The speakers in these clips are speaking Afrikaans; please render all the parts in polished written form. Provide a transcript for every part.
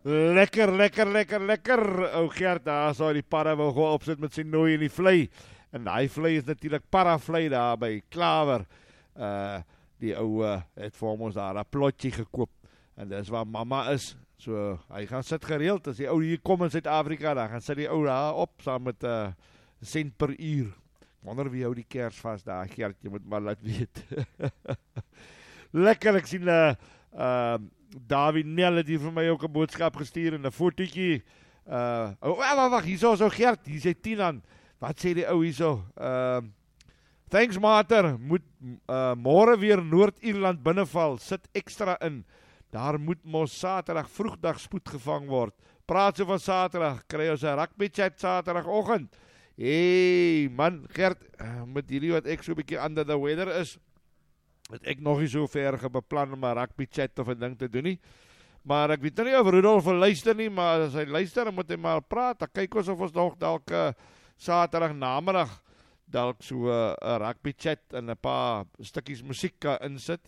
Lekker. Ou Gert, daar sal die para wil gewoon opsit met sy nooi in die vlei. En die vlei is natuurlijk paravlei daar by Klaver. Die ou het vir ons daar 'n plotjie gekoop. En dis waar mamma is. So, hy gaan sit gereeld. As die ou hier kom in Suid-Afrika, dan gaan sit die ou daar op, saam met cent per uur. Ek wonder wie hou die kers vast daar, Gert, jy moet maar laat weet. Lekker, ek sien Dawie Nel het hier vir my ook 'n boodskap gestuur en 'n fotootjie. Wacht, hierso so Gert, hier sê Tinan. Wat sê die ou hierso? Thanks mater, moet môre weer Noord-Ierland binneval, sit ekstra in. Daar moet mos Saterdag vroegdag spoed gevang word. Praat so van Saterdag, kry ons 'n rugby chat Saterdagoggend. Hey man, Gert, met hierdie wat ek so 'n bietjie under the weather is, het ek nog nie so ver beplan om 'n rugby chat of 'n ding te doen nie. Maar ek weet nou nie of Rudolf wil luister nie, maar as hy luister, dan moet hy maar praat. Dan kyk ons of ons nog dalk Saterdag namiddag dalk so 'n rugby chat en 'n paar stukkies musiek kan insit.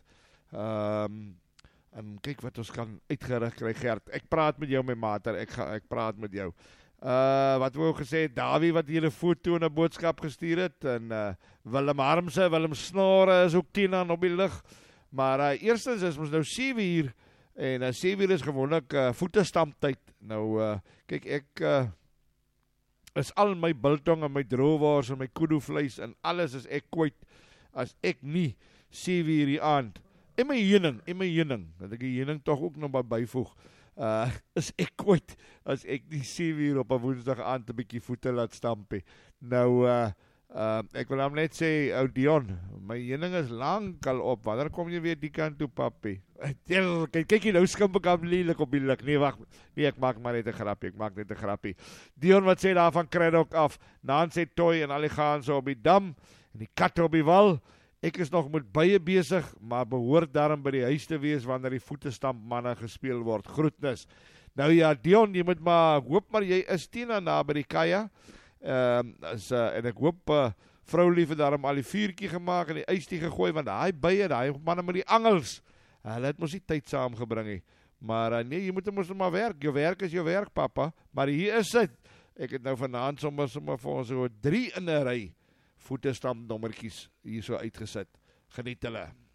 En kyk wat ons kan uitgerig kry, Gert. Ek praat met jou, my mater, ek praat met jou. Wat wou gesê, Dawie wat hier 'n foto en 'n boodskap gestuur het, en Willem Harmse, Willem Snore is ook 10 aan op die lig. Maar eerstens is ons nou 7 uur, en 7 uur is gewoonlik voetestamptyd. Nou, kyk, ek is al my biltong en my droewors en my kudu-vleis en alles is ek kwyt as ek nie 7 uur die aand en my heuning, dat ek die heuning toch ook nog maar byvoeg, is ek kwyt as ek die 7 uur op 'n woensdag aand 'n bietjie voete laat stampie. Nou, ek wil hom net sê, ou Dion, my heuning is lankal op, wanneer kom jy weer die kant toe, papi? Kyk jy nou skimp ek aan lelik op die lig. Nee, wacht, nee, ek maak maar net 'n grappie, Dion wat sê daarvan kry ook af, Naan sê Toy en al die gaan so op die dam, en die katte op die wal. Ek is nog met baie besig, maar behoort daarom by die huis te wees wanneer die voetestampmanne gespeel word. Groetnis. Nou ja, Dion, jy moet maar, hoop maar jy is Tina na by die Kaya, en ek hoop vrou lief het daarom al die vuurtjie gemaak en die ystie gegooi, want die bye, die manne met die angels, hulle het mos nie tyd saamgebring nie. Maar nee, jy moet mos maar werk, jou werk is jou werk, papa, maar hier is dit. Ek het nou vanaand sommer vir ons so 3 in 'n ry voetestampnommertjies hier so uitgesit. Geniet hulle.